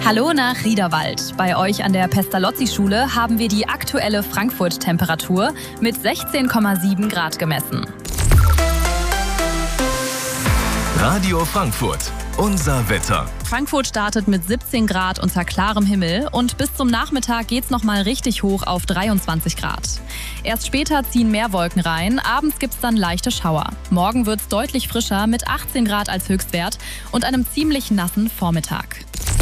Hallo nach Riederwald. Bei euch an der Pestalozzi-Schule haben wir die aktuelle Frankfurt-Temperatur mit 16,7 Grad gemessen. Radio Frankfurt, unser Wetter. Frankfurt startet mit 17 Grad unter klarem Himmel und bis zum Nachmittag geht's nochmal richtig hoch auf 23 Grad. Erst später ziehen mehr Wolken rein, abends gibt's dann leichte Schauer. Morgen wird's deutlich frischer mit 18 Grad als Höchstwert und einem ziemlich nassen Vormittag.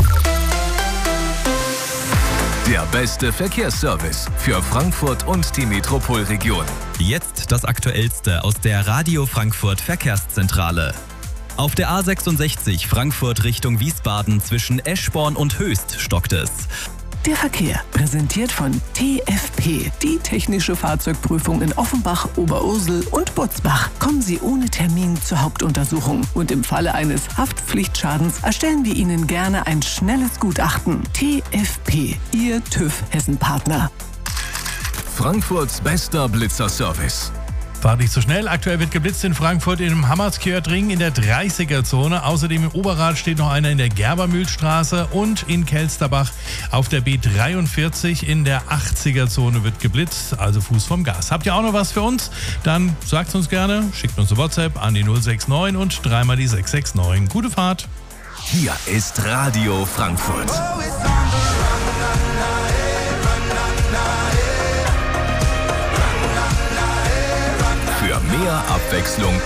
Der beste Verkehrsservice für Frankfurt und die Metropolregion. Jetzt das Aktuellste aus der Radio Frankfurt Verkehrszentrale. Auf der A66 Frankfurt Richtung Wiesbaden zwischen Eschborn und Höchst stockt es. Der Verkehr, präsentiert von TFP, die technische Fahrzeugprüfung in Offenbach, Oberursel und Butzbach. Kommen Sie ohne Termin zur Hauptuntersuchung und im Falle eines Haftpflichtschadens erstellen wir Ihnen gerne ein schnelles Gutachten. TFP, Ihr TÜV-Hessen-Partner. Frankfurts bester Blitzerservice. Fahrt nicht so schnell. Aktuell wird geblitzt in Frankfurt im Hammerskjörtring in der 30er-Zone. Außerdem im Oberrad steht noch einer in der Gerbermühlstraße und in Kelsterbach auf der B43 in der 80er-Zone wird geblitzt. Also Fuß vom Gas. Habt ihr auch noch was für uns? Dann sagt uns gerne. Schickt uns eine WhatsApp an die 069 und dreimal die 669. Gute Fahrt. Hier ist Radio Frankfurt. Für mehr Abwechslung